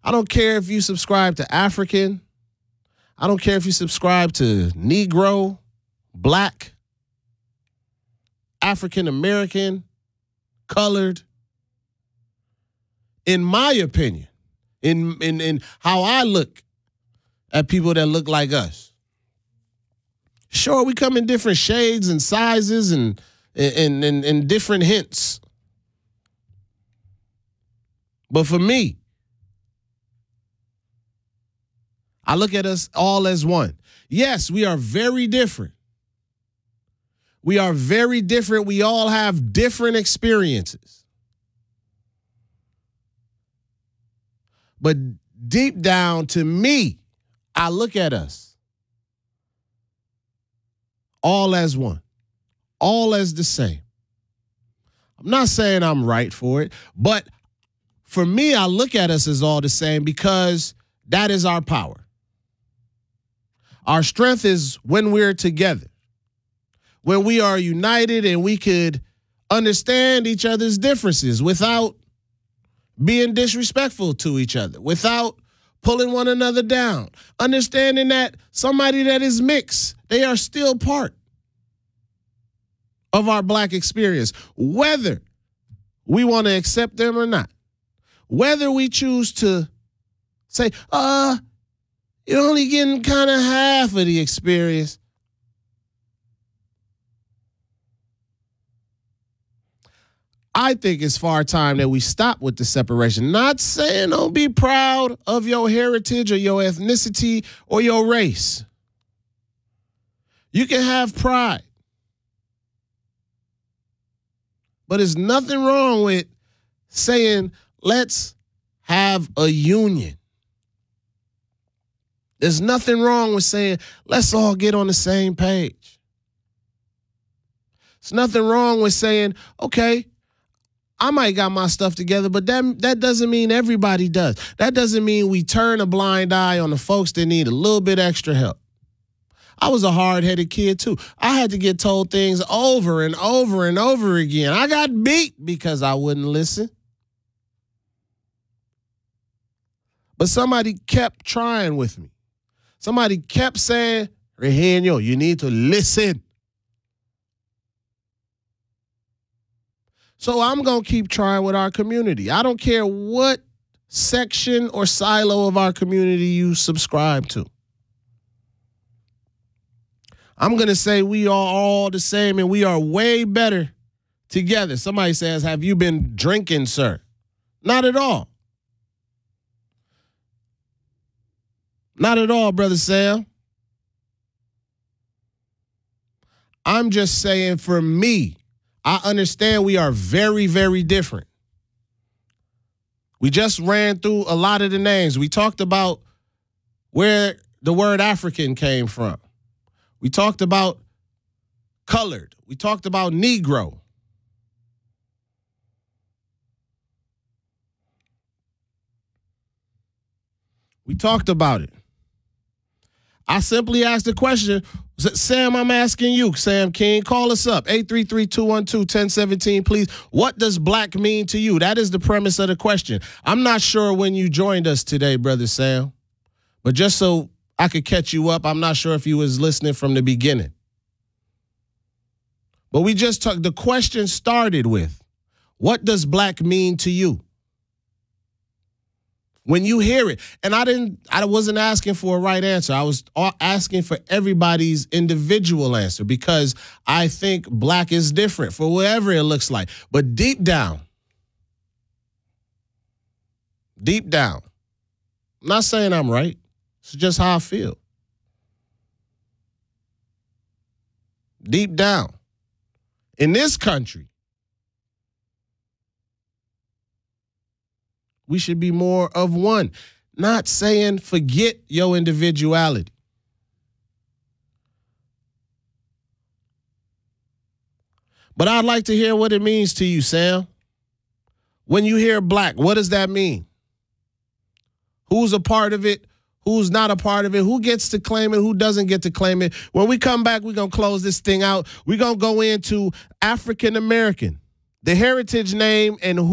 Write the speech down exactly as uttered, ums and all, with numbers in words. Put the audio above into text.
I don't care if you subscribe to African. I don't care if you subscribe to Negro, Black, African American, colored. In my opinion, in, in, in how I look at people that look like us. Sure, we come in different shades and sizes and and, and, and different hints. But for me, I look at us all as one. Yes, we are very different. We are very different. We all have different experiences. But deep down, to me, I look at us all as one, all as the same. I'm not saying I'm right for it, but for me, I look at us as all the same because that is our power. Our strength is when we're together, when we are united and we could understand each other's differences without being disrespectful to each other, without pulling one another down, understanding that somebody that is mixed, they are still part of our Black experience, whether we want to accept them or not, whether we choose to say, uh, you're only getting kind of half of the experience. I think it's far time that we stop with the separation. Not saying don't be proud of your heritage or your ethnicity or your race. You can have pride. But there's nothing wrong with saying, let's have a union. There's nothing wrong with saying, let's all get on the same page. There's nothing wrong with saying, okay, I might got my stuff together, but that, that doesn't mean everybody does. That doesn't mean we turn a blind eye on the folks that need a little bit extra help. I was a hard-headed kid, too. I had to get told things over and over and over again. I got beat because I wouldn't listen. But somebody kept trying with me. Somebody kept saying, Regenio, you need to listen. So I'm going to keep trying with our community. I don't care what section or silo of our community you subscribe to. I'm going to say we are all the same and we are way better together. Somebody says, have you been drinking, sir? Not at all. Not at all, Brother Sam. I'm just saying for me, I understand we are very, very different. We just ran through a lot of the names. We talked about where the word African came from. We talked about colored. We talked about Negro. We talked about it. I simply asked the question, Sam, I'm asking you, Sam King, call us up, eight three three, two one two, one zero one seven, please. What does Black mean to you? That is the premise of the question. I'm not sure when you joined us today, Brother Sam, but just so I could catch you up, I'm not sure if you was listening from the beginning. But we just talked, the question started with, what does Black mean to you? When you hear it, and I didn't, I wasn't asking for a right answer. I was asking for everybody's individual answer because I think Black is different for whatever it looks like. But deep down, deep down, I'm not saying I'm right. It's just how I feel. Deep down, in this country, we should be more of one. Not saying forget your individuality. But I'd like to hear what it means to you, Sam. When you hear Black, what does that mean? Who's a part of it? Who's not a part of it? Who gets to claim it? Who doesn't get to claim it? When we come back, we're going to close this thing out. We're going to go into African American, the heritage name, and who